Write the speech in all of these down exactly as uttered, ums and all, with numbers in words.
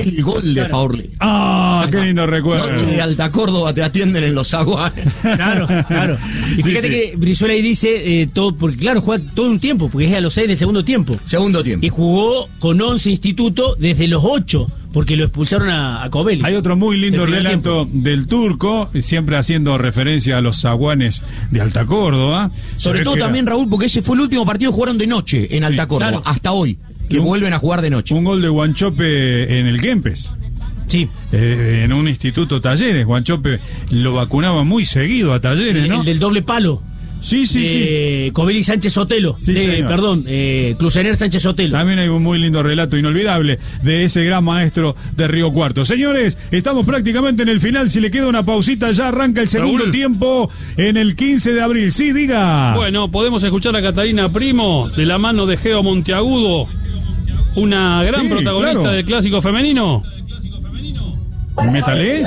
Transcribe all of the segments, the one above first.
el gol de claro. Faurli. Ah, qué lindo recuerdo. Noche de Alta Córdoba te atienden en los Zaguanes. Claro, claro. Y fíjate Sí, sí. que Brizuela ahí dice eh, todo, porque claro, juega todo un tiempo, porque es a los seis del segundo tiempo. Segundo tiempo. Y jugó con once Instituto desde los ocho, porque lo expulsaron a, a Covelli. Hay otro muy lindo El primer relato tiempo. del Turco, siempre haciendo referencia a los zaguanes de Alta Córdoba. Sobre Se todo refiere a también, Raúl, porque ese fue el último partido que jugaron de noche en Alta Córdoba, claro. hasta hoy, que Un- vuelven a jugar de noche. un gol de Guanchope en el Kempes. Sí. Eh, en un instituto Talleres. Guanchope lo vacunaba muy seguido a Talleres, El, ¿no? el del doble palo. Sí, sí, sí. de Covelli Sánchez Sotelo. Sí, de, señor. perdón, eh, Clusener Sánchez Sotelo. También hay un muy lindo relato inolvidable de ese gran maestro de Río Cuarto. Señores, estamos prácticamente en el final. Si le queda una pausita, ya arranca el segundo Raúl. tiempo en el quince de abril. Sí, diga. Bueno, podemos escuchar a Catalina Primo de la mano de Geo Monteagudo, una gran Sí, protagonista claro. del clásico femenino. Métale.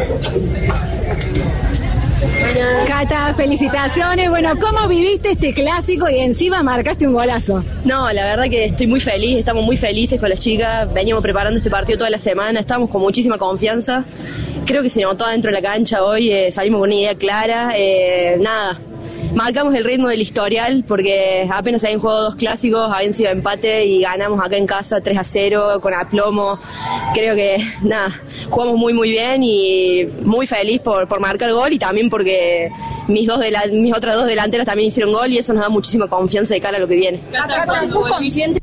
Cata, felicitaciones. Bueno, ¿cómo viviste este clásico y encima marcaste un golazo? No, la verdad que estoy muy feliz, estamos muy felices con las chicas, veníamos preparando este partido toda la semana, estamos con muchísima confianza, creo que se notó dentro de la cancha hoy, eh, salimos con una idea clara, eh, nada, marcamos el ritmo del historial porque apenas habían jugado dos clásicos, habían sido empate y ganamos acá en casa tres a cero con aplomo, creo que nada, jugamos muy muy bien y muy feliz por, por marcar gol y también porque mis, dos dela- mis otras dos delanteras también hicieron gol y eso nos da muchísima confianza de cara a lo que viene. ¿Sos consciente?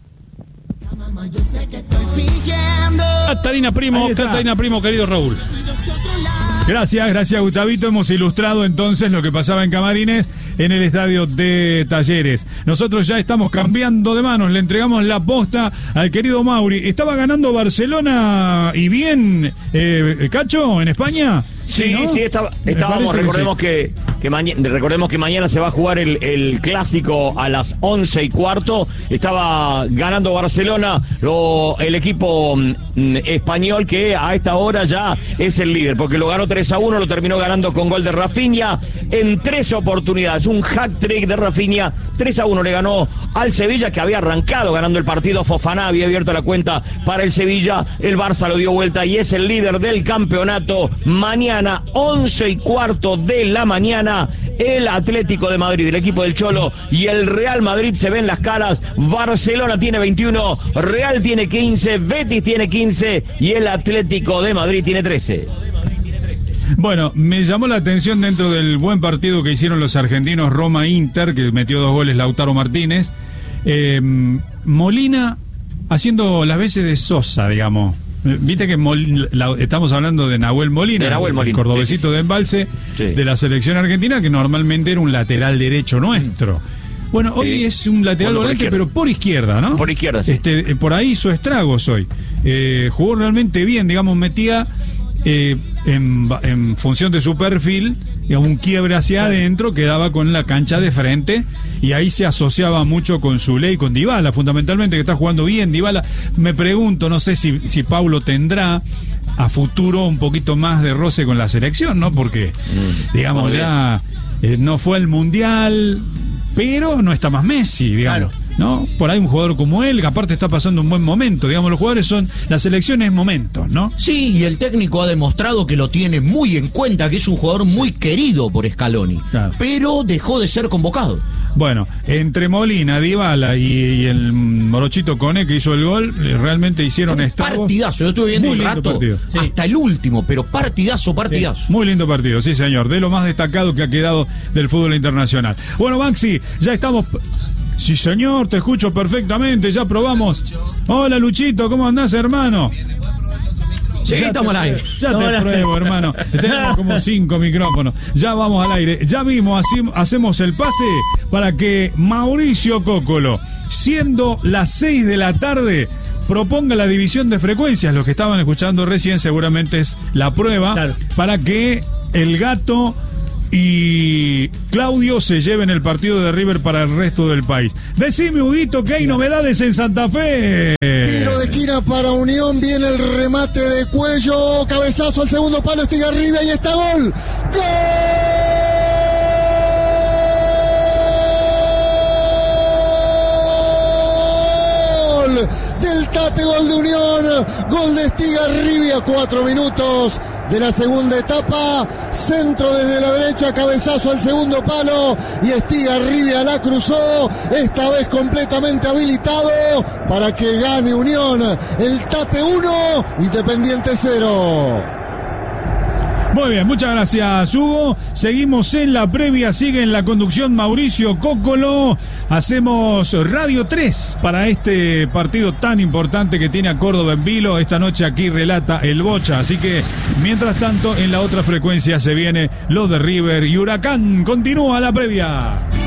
Catalina Primo, Ahí está. Catalina Primo, querido Raúl. Gracias, gracias Gustavito. Hemos ilustrado entonces lo que pasaba en Camarines en el estadio de Talleres. Nosotros ya estamos cambiando de manos, le entregamos la posta al querido Mauri. ¿Estaba ganando Barcelona y bien, eh, Cacho, en España? Sí, ¿no? sí, estaba- Me estábamos, parece recordemos sí. que, que, maña- recordemos que mañana se va a jugar el, el clásico a las once y cuarto, estaba ganando Barcelona, lo- el equipo mm, español que a esta hora ya es el líder, porque lo ganó tres a uno, lo terminó ganando con gol de Rafinha en tres oportunidades, un hat-trick de Rafinha, tres a uno le ganó al Sevilla, que había arrancado ganando el partido. Fofana había abierto la cuenta para el Sevilla, el Barça lo dio vuelta y es el líder del campeonato. Mañana, once y cuarto de la mañana, el Atlético de Madrid, el equipo del Cholo y el Real Madrid se ven las caras. Barcelona tiene veintiuno, Real tiene quince, Betis tiene quince y el Atlético de Madrid tiene trece. Bueno, me llamó la atención dentro del buen partido que hicieron los argentinos Roma-Inter, que metió dos goles Lautaro Martínez. Eh, Molina haciendo las veces de Sosa, digamos. Eh, Viste que Mol- la- estamos hablando de Nahuel Molina, De Nahuel Molina, el cordobesito sí, sí. de Embalse, Sí. de la selección argentina, que normalmente era un lateral derecho nuestro. Bueno, hoy Sí. es un lateral Jugando por volante, izquierda. pero por izquierda, ¿no? Por izquierda, sí. Este, eh, por ahí hizo estragos hoy. Eh, jugó realmente bien, digamos, metía eh, en, ba- en función de su perfil, digamos, un quiebre hacia adentro, quedaba con la cancha de frente y ahí se asociaba mucho con Zuley y con Dybala, fundamentalmente, que está jugando bien. Dybala, me pregunto, no sé si, si Paulo tendrá a futuro un poquito más de roce con la selección, ¿no? Porque, digamos, muy bien. ya eh, no fue al Mundial, pero no está más Messi, digamos. Claro. ¿No? Por ahí un jugador como él, que aparte está pasando un buen momento, digamos, los jugadores son, la selección es momentos, ¿no? Sí, y el técnico ha demostrado que lo tiene muy en cuenta, que es un jugador muy querido por Scaloni, Claro. pero dejó de ser convocado. Bueno, entre Molina, Dybala y, y el Morochito Cone, que hizo el gol, eh, realmente hicieron Fue un estragos. partidazo, yo estuve viendo Muy un lindo rato, partido. Sí. hasta el último, pero partidazo, partidazo. Muy lindo partido, sí señor, de lo más destacado que ha quedado del fútbol internacional. Bueno, Maxi, ya estamos... Sí señor, te escucho perfectamente, ya probamos. Hola Luchito, ¿cómo andás, hermano? Sí, Ya estamos te- al aire. Ya te Hola. pruebo, hermano. Tenemos como cinco micrófonos. Ya vamos al aire. Ya mismo así, hacemos el pase para que Mauricio Cócolo, siendo las seis de la tarde, proponga la división de frecuencias. Los que estaban escuchando recién seguramente es la prueba, Claro. para que el Gato y Claudio se lleven el partido de River para el resto del país. Decime, Huguito, que hay novedades en Santa Fe. Tiro de esquina para Unión, viene el remate de cuello, cabezazo al segundo palo, este arriba y está gol. ¡Gol! Del Tate, gol de Unión, gol de Estigarribia, cuatro minutos de la segunda etapa, centro desde la derecha, cabezazo al segundo palo y Estigarribia la cruzó, esta vez completamente habilitado para que gane Unión. El Tate uno, Independiente cero. Muy bien, muchas gracias, Hugo. Seguimos en la previa, sigue en la conducción Mauricio Cóccolo. Hacemos Radio tres para este partido tan importante que tiene a Córdoba en vilo. Esta noche aquí relata el Bocha, así que mientras tanto en la otra frecuencia se viene lo de River y Huracán. Continúa la previa.